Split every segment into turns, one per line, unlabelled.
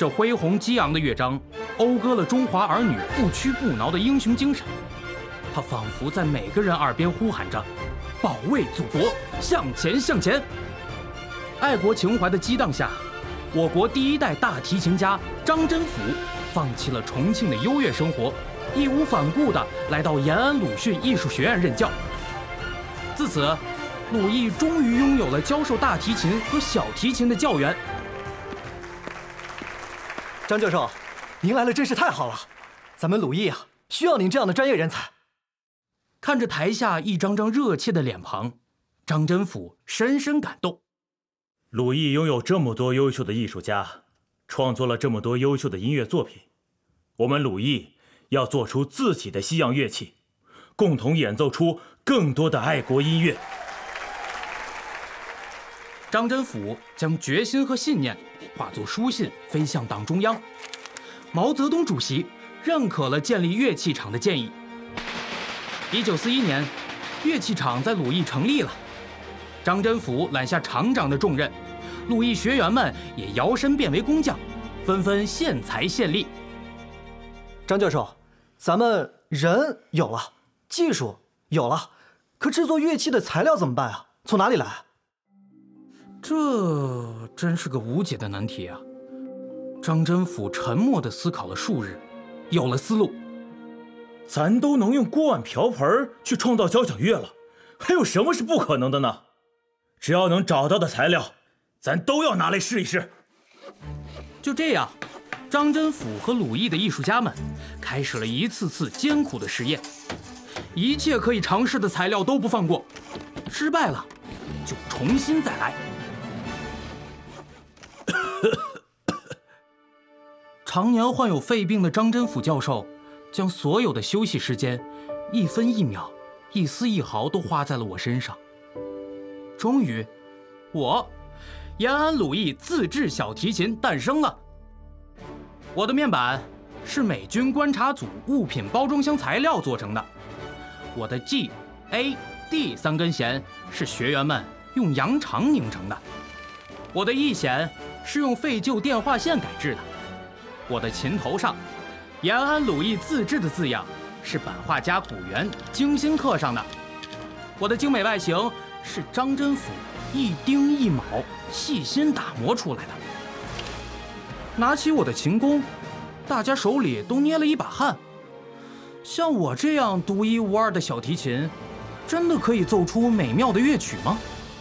这恢宏激昂的乐章，讴歌了中华儿女不屈不挠的英雄精神。它仿佛在每个人耳边呼喊着：“保卫祖国，向前向前！”爱国情怀的激荡下，我国第一代大提琴家张真甫放弃了重庆的优越生活，义无反顾地来到延安鲁迅艺术学院任教。自此，鲁艺终于拥有了教授大提琴和小提琴的教员。
张教授，您来了真是太好了，咱们鲁艺啊，需要您这样的专业人才。
看着台下一张张热切的脸庞，张真甫深深感动。
鲁艺拥有这么多优秀的艺术家，创作了这么多优秀的音乐作品，我们鲁艺要做出自己的西洋乐器，共同演奏出更多的爱国音乐。
张真甫将决心和信念化作书信飞向党中央，毛泽东主席认可了建立乐器厂的建议。1941年，乐器厂在鲁艺成立了，张真甫揽下厂长的重任，鲁艺学员们也摇身变为工匠，纷纷献才献力。
张教授，咱们人有了，技术有了，可制作乐器的材料怎么办啊？从哪里来？
这真是个无解的难题啊！张真甫沉默地思考了数日，有了思路。
咱都能用锅碗瓢盆去创造交响乐了，还有什么是不可能的呢？只要能找到的材料，咱都要拿来试一试。
就这样，张真甫和鲁艺的艺术家们开始了一次次艰苦的实验，一切可以尝试的材料都不放过，失败了就重新再来。常年患有肺病的张真甫教授，将所有的休息时间，一分一秒，一丝一毫都花在了我身上。终于，我延安鲁艺自制小提琴诞生了。我的面板是美军观察组物品包装箱材料做成的，我的 G、A、D 3根弦是学员们用羊肠拧成的，我的 E 弦是用废旧电话线改制的，我的琴头上延安鲁艺自制的字样是版画家古元精心刻上的，我的精美外形是张真甫一钉一铆细心打磨出来的。拿起我的琴弓，大家手里都捏了一把汗。像我这样独一无二的小提琴，真的可以奏出美妙的乐曲吗？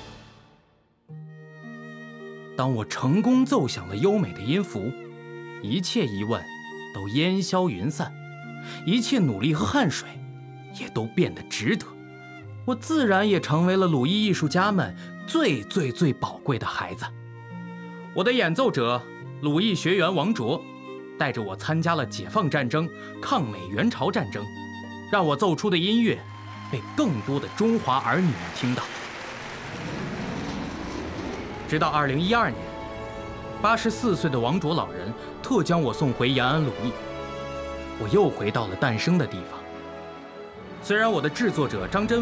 当我成功奏响了优美的音符，一切疑问都烟消云散，一切努力和汗水也都变得值得。我自然也成为了鲁艺艺术家们最宝贵的孩子。我的演奏者鲁艺学员王卓带着我参加了解放战争、抗美援朝战争，让我奏出的音乐被更多的中华儿女们听到。直到2012年，84岁的王卓老人特将我送回延安鲁艺，我又回到了诞生的地方。虽然我的制作者张真